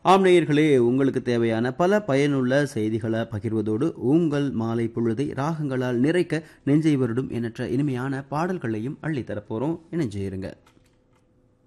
ஆம் நேயர்களே, உங்களுக்கு தேவையான பல பயனுள்ள செய்திகளை பகிர்வதோடு உங்கள் மாலை பொழுதை ராகங்களால் நிறைக்க நெஞ்சை வருடும் எண்ணற்ற இனிமையான பாடல்களையும் அள்ளித்தரப்போறோம். இணைஞ்சே இருங்க.